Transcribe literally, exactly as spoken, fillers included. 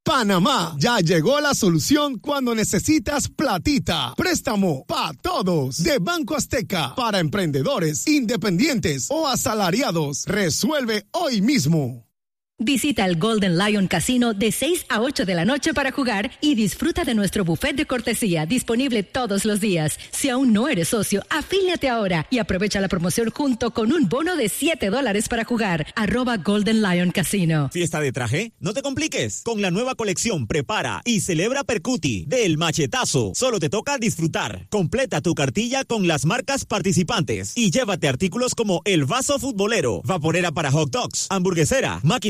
Panamá, ya llegó la solución cuando necesitas platita. Préstamo pa' todos de Banco Azteca para emprendedores, independientes o asalariados. Resuelve hoy mismo. Visita el Golden Lion Casino de seis a ocho de la noche para jugar y disfruta de nuestro buffet de cortesía disponible todos los días. Si aún no eres socio, afíliate ahora y aprovecha la promoción junto con un bono de siete dólares para jugar. Arroba Golden Lion Casino. ¿Fiesta de traje? No te compliques. Con la nueva colección Prepara y Celebra Percuti del Machetazo. Solo te toca disfrutar. Completa tu cartilla con las marcas participantes y llévate artículos como el vaso futbolero, vaporera para hot dogs, hamburguesera, máquina